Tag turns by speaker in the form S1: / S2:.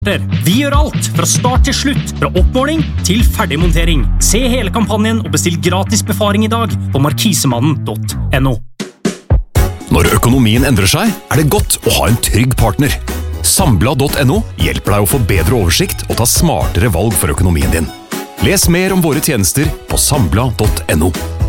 S1: Vi gjør alt fra start til slutt, fra oppmåling til ferdigmontering. Se hele kampanjen og bestill gratis befaring i dag på markisemannen.no.
S2: Når økonomien endrer seg, det godt å ha en trygg partner. Sambla.no hjelper deg å få bedre oversikt og ta smartere valg for økonomien din. Les mer om våre tjenester på sambla.no.